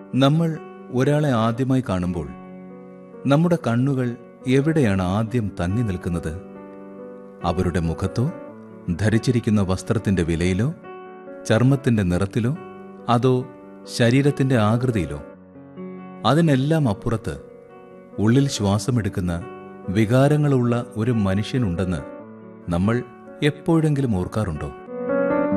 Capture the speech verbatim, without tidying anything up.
നമ്മൾ ഒരാളെ ആദ്യമായി കാണുമ്പോൾ നമ്മുടെ കണ്ണുകൾ എവിടെയാണ് ആദ്യം തങ്ങി നിൽക്കുന്നത്? അവരുടെ മുഖത്തോ, ധരിച്ചിരിക്കുന്ന വസ്ത്രത്തിന്റെ വിലയിലോ, ചർമ്മത്തിന്റെ നിറത്തിലോ, അതോ ശരീരത്തിന്റെ ആകൃതിയിലോ? അതിനെല്ലാം അപ്പുറത്ത് ഉള്ളിൽ ശ്വാസമെടുക്കുന്ന വികാരങ്ങളുള്ള ഒരു മനുഷ്യനുണ്ടെന്ന് നമ്മൾ എപ്പോഴെങ്കിലും ഓർക്കാറുണ്ടോ?